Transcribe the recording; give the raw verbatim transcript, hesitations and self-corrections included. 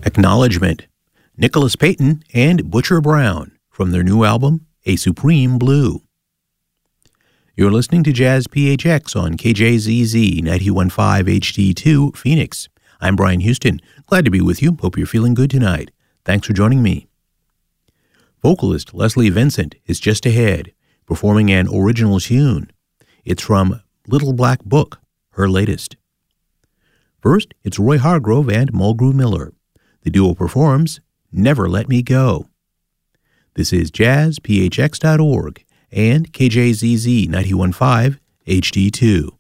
Acknowledgement, Nicholas Payton and Butcher Brown from their new album, A Supreme Blue. You're listening to Jazz P H X on K J Z Z ninety-one point five H D two, Phoenix. I'm Brian Houston. Glad to be with you. Hope you're feeling good tonight. Thanks for joining me. Vocalist Leslie Vincent is just ahead, performing an original tune. It's from Little Black Book, her latest. First, it's Roy Hargrove and Mulgrew Miller. The duo performs Never Let Me Go. This is jazz p h x dot org and K J Z Z ninety-one point five H D two.